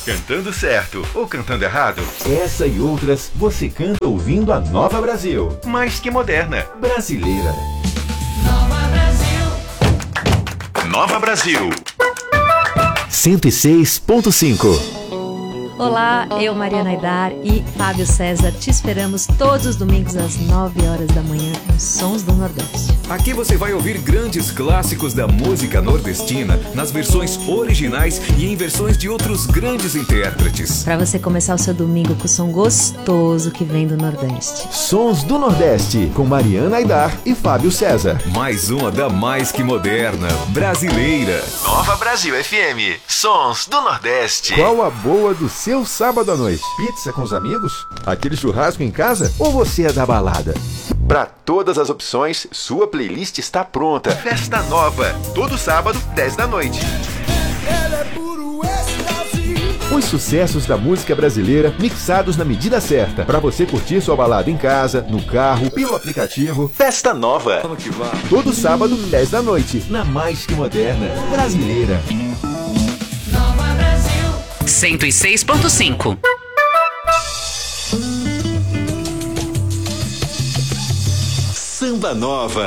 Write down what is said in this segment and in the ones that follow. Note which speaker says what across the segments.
Speaker 1: Cantando certo ou cantando errado? Essa e outras você canta ouvindo a Nova Brasil. Mais que moderna, brasileira. Nova Brasil. Nova Brasil. 106.5.
Speaker 2: Olá, eu, Mariana Aidar e Fábio César, te esperamos todos os domingos às 9 horas da manhã nos Sons do Nordeste.
Speaker 3: Aqui você vai ouvir grandes clássicos da música nordestina nas versões originais e em versões de outros grandes intérpretes.
Speaker 2: Para você começar o seu domingo com o som gostoso que vem do Nordeste.
Speaker 1: Sons do Nordeste, com Mariana Aidar e Fábio César.
Speaker 3: Mais uma da mais que moderna, brasileira.
Speaker 1: Nova Brasil FM, Sons do Nordeste. Qual a boa do seu sábado à noite? Pizza com os amigos? Aquele churrasco em casa? Ou você é da balada? Para todas as opções, sua playlist está pronta. Festa Nova, todo sábado, 10 da noite. Os sucessos da música brasileira mixados na medida certa, para você curtir sua balada em casa, no carro, pelo aplicativo. Festa Nova. Vamos que vá. Todo sábado, 10 da noite, na mais que moderna, brasileira.
Speaker 4: 106.5.
Speaker 1: Samba Nova.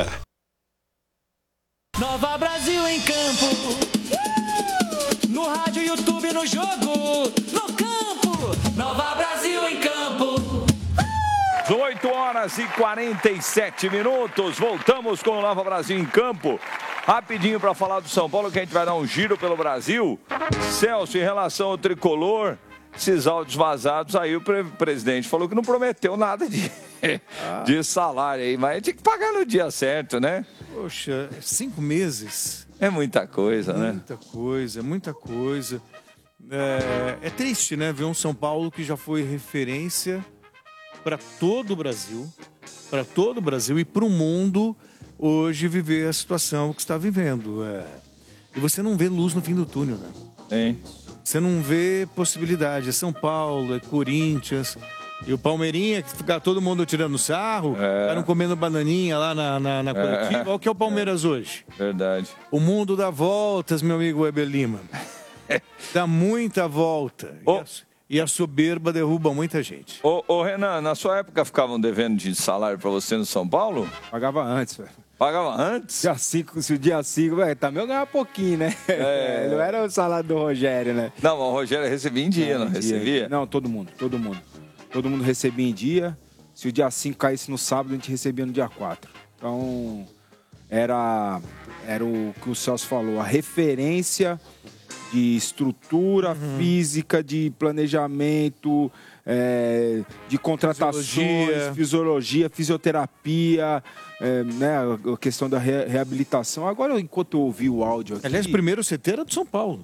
Speaker 5: Nova Brasil em campo. No rádio, YouTube, no jogo. No campo. Nova Brasil em campo.
Speaker 6: 8 horas e 47 minutos. Voltamos com o Nova Brasil em campo. Rapidinho para falar do São Paulo, que a gente vai dar um giro pelo Brasil. Celso, em relação ao tricolor, esses áudios vazados, aí o presidente falou que não prometeu nada de salário aí, mas tinha que pagar no dia certo, né?
Speaker 7: Poxa, 5 meses.
Speaker 6: É muita coisa, né?
Speaker 7: Muita coisa. É triste, né? Ver um São Paulo que já foi referência para todo o Brasil e para o mundo hoje viver a situação que está vivendo. E você não vê luz no fim do túnel, né?
Speaker 6: Hein?
Speaker 7: Você não vê possibilidade. É São Paulo, é Corinthians. E o Palmeirinha, que fica todo mundo tirando sarro, ficaram comendo bananinha lá na coletiva. Olha o que é o Palmeiras hoje.
Speaker 6: Verdade.
Speaker 7: O mundo dá voltas, meu amigo Weber Lima. Dá muita volta. E a soberba derruba muita gente.
Speaker 6: Ô Renan, na sua época ficavam devendo de salário pra você no São Paulo?
Speaker 8: Pagava antes, velho.
Speaker 6: Pagava antes?
Speaker 8: Dia 5, se o dia 5, velho, também eu ganhava pouquinho, né? Não era o salário do Rogério, né?
Speaker 6: Não, mas o Rogério recebia em dia, não recebia?
Speaker 8: Não, todo mundo. Todo mundo recebia em dia. Se o dia 5 caísse no sábado, a gente recebia no dia 4. Então, era o que o Celso falou, a referência de estrutura física, de planejamento, de contratações, fisiologia, fisioterapia, né, a questão da reabilitação. Agora, enquanto eu ouvi o áudio aqui...
Speaker 7: Aliás, primeiro CT era do São Paulo.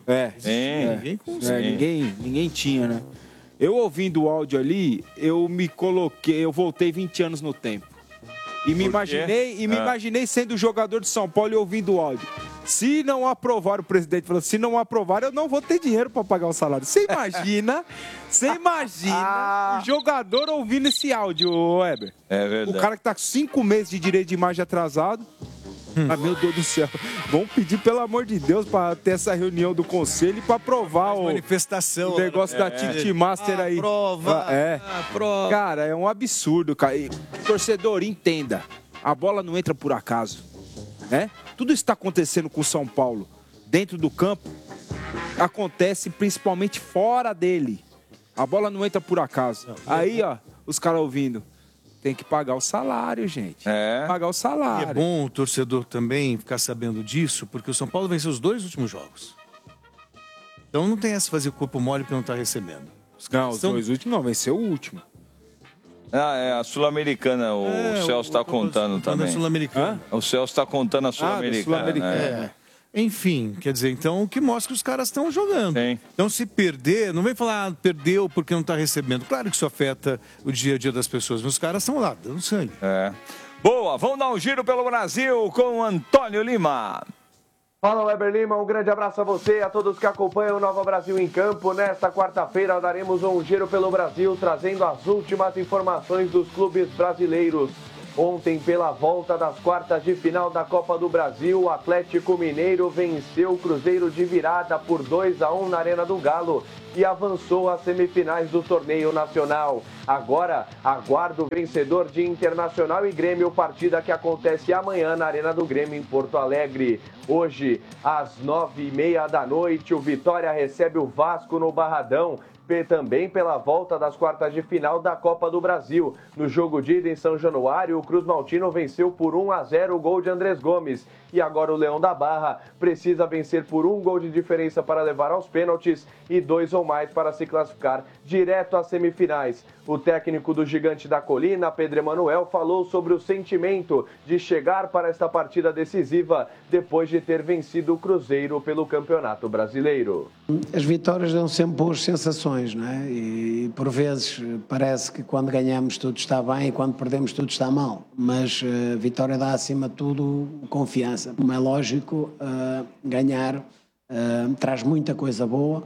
Speaker 8: Ninguém tinha, né? Eu ouvindo o áudio ali, eu voltei 20 anos no tempo. E me imaginei sendo jogador de São Paulo e ouvindo o áudio. Se não aprovar, o presidente falou, se não aprovar, eu não vou ter dinheiro para pagar o salário. Você imagina o jogador ouvindo esse áudio, Weber.
Speaker 6: É verdade.
Speaker 8: O cara que tá com 5 meses de direito de imagem atrasado. Ah, meu Deus do céu. Vamos pedir, pelo amor de Deus, para ter essa reunião do conselho e para aprovar o
Speaker 7: manifestação,
Speaker 8: o negócio da Titi Master aí.
Speaker 7: Aprova.
Speaker 8: Cara, é um absurdo, cara. E, torcedor, entenda. A bola não entra por acaso, né? Tudo isso está acontecendo com o São Paulo dentro do campo, acontece principalmente fora dele. A bola não entra por acaso. Aí, ó, os caras ouvindo. Tem que pagar o salário, gente. Pagar o salário.
Speaker 7: E é bom o torcedor também ficar sabendo disso, porque o São Paulo venceu os 2 últimos jogos. Então não tem essa fazer corpo mole porque não está recebendo.
Speaker 8: Os 2 últimos não, venceu o último.
Speaker 6: A Sul-Americana, o Celso está contando também.
Speaker 7: Sul-Americana.
Speaker 6: O Celso está contando a Sul-Americana.
Speaker 7: Enfim, quer dizer, então o que mostra que os caras estão jogando.
Speaker 6: Sim.
Speaker 7: Então se perder, não vem falar perdeu porque não está recebendo. Claro que isso afeta o dia a dia das pessoas, mas os caras estão lá, dando sangue.
Speaker 6: Boa, vamos dar um giro pelo Brasil com o Antônio Lima.
Speaker 9: Fala, Weber Lima, um grande abraço a você e a todos que acompanham o Nova Brasil em Campo. Nesta quarta-feira daremos um giro pelo Brasil, trazendo as últimas informações dos clubes brasileiros. Ontem, pela volta das quartas de final da Copa do Brasil, o Atlético Mineiro venceu o Cruzeiro de virada por 2-1 na Arena do Galo e avançou às semifinais do torneio nacional. Agora, aguarda o vencedor de Internacional e Grêmio, partida que acontece amanhã na Arena do Grêmio, em Porto Alegre. Hoje, às 9h30 da noite, o Vitória recebe o Vasco no Barradão, também pela volta das quartas de final da Copa do Brasil. No jogo de ida em São Januário, o Cruz Maltino venceu por 1-0 o gol de Andrés Gomes. E agora o Leão da Barra precisa vencer por 1 gol de diferença para levar aos pênaltis e 2 ou mais para se classificar direto às semifinais. O técnico do Gigante da Colina, Pedro Emanuel, falou sobre o sentimento de chegar para esta partida decisiva depois de ter vencido o Cruzeiro pelo Campeonato Brasileiro.
Speaker 4: As vitórias dão sempre boas sensações, não é? E por vezes parece que quando ganhamos tudo está bem e quando perdemos tudo está mal. Mas a vitória dá acima de tudo confiança. Como é lógico, ganhar traz muita coisa boa,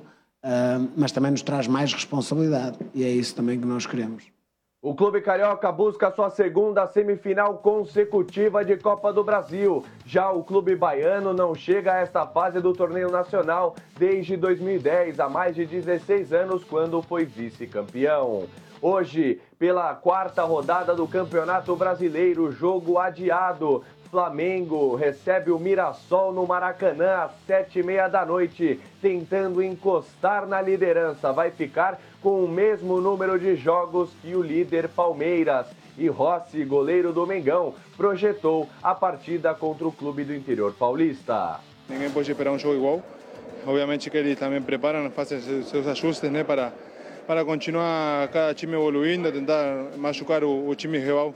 Speaker 4: mas também nos traz mais responsabilidade. E é isso também que nós queremos.
Speaker 9: O Clube Carioca busca sua segunda semifinal consecutiva de Copa do Brasil. Já o Clube Baiano não chega a esta fase do torneio nacional desde 2010, há mais de 16 anos, quando foi vice-campeão. Hoje, pela quarta rodada do Campeonato Brasileiro, jogo adiado. Flamengo recebe o Mirassol no Maracanã às 7h30 da noite, tentando encostar na liderança. Vai ficar com o mesmo número de jogos que o líder Palmeiras. E Rossi, goleiro do Mengão, projetou a partida contra o clube do interior paulista.
Speaker 10: Ninguém pode esperar um jogo igual. Obviamente que eles também preparam, fazem seus ajustes, né, para continuar cada time evoluindo, tentar machucar o time rival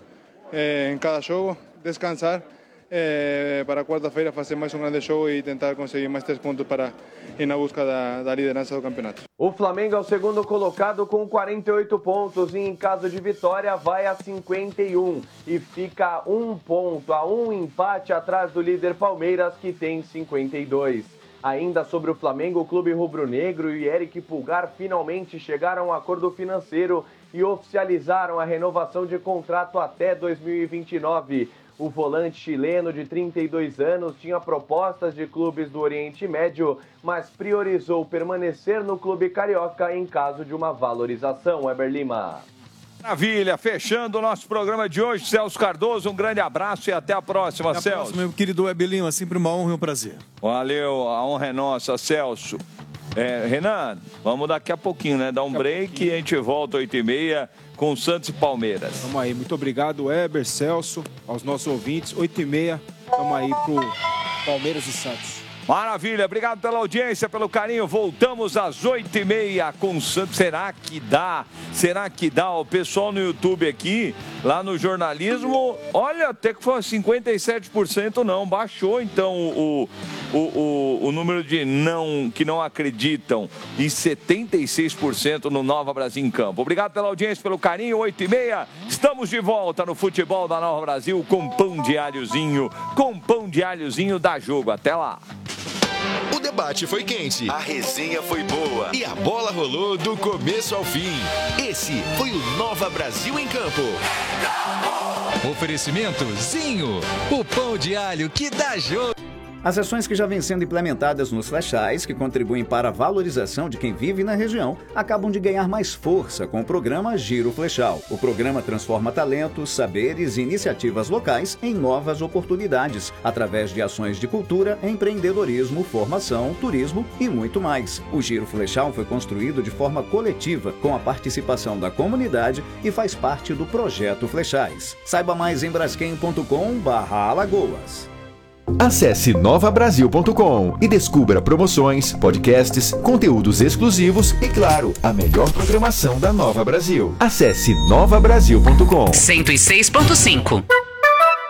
Speaker 10: em cada jogo, descansar. Para quarta-feira fazer mais um grande jogo e tentar conseguir mais 3 pontos para ir na busca da liderança do campeonato.
Speaker 9: O Flamengo é o segundo colocado com 48 pontos e em caso de vitória vai a 51 e fica 1 ponto, a 1 empate atrás do líder Palmeiras, que tem 52. Ainda sobre o Flamengo, o clube rubro-negro e Eric Pulgar finalmente chegaram a um acordo financeiro e oficializaram a renovação de contrato até 2029. O volante chileno de 32 anos tinha propostas de clubes do Oriente Médio, mas priorizou permanecer no clube carioca em caso de uma valorização. Weber Lima.
Speaker 6: Maravilha, fechando o nosso programa de hoje, Celso Cardoso, um grande abraço e até a próxima,
Speaker 7: Celso.
Speaker 6: Celso.
Speaker 7: Até a próxima, meu querido Weber Lima, sempre uma honra e um prazer.
Speaker 6: Valeu, a honra é nossa, Celso. Renan, vamos daqui a pouquinho, né? Dar um break e a gente volta 8h30 com Santos e Palmeiras.
Speaker 8: Vamos aí, muito obrigado, Weber, Celso, aos nossos ouvintes. 8h30, vamos aí pro Palmeiras e Santos.
Speaker 6: Maravilha, obrigado pela audiência, pelo carinho. Voltamos às 8h30 com o Santos. Será que dá? Será que dá? O pessoal no YouTube aqui, lá no jornalismo, olha, até que foi 57% não. Baixou então o número de que não acreditam e 76% no Nova Brasil em Campo. Obrigado pela audiência, pelo carinho. 8h30, estamos de volta no futebol da Nova Brasil com pão de alhozinho. Com pão de alhozinho dá jogo. Até lá.
Speaker 1: O debate foi quente, a resenha foi boa e a bola rolou do começo ao fim. Esse foi o Nova Brasil em Campo.
Speaker 3: Oferecimento Zinho, o pão de alho que dá jogo.
Speaker 11: As ações que já vêm sendo implementadas nos flechais, que contribuem para a valorização de quem vive na região, acabam de ganhar mais força com o programa Giro Flechal. O programa transforma talentos, saberes e iniciativas locais em novas oportunidades, através de ações de cultura, empreendedorismo, formação, turismo e muito mais. O Giro Flechal foi construído de forma coletiva, com a participação da comunidade e faz parte do Projeto Flechais. Saiba mais em braskem.com/Alagoas.
Speaker 1: Acesse novabrasil.com e descubra promoções, podcasts, conteúdos exclusivos e, claro, a melhor programação da Nova Brasil. Acesse novabrasil.com.
Speaker 12: 106.5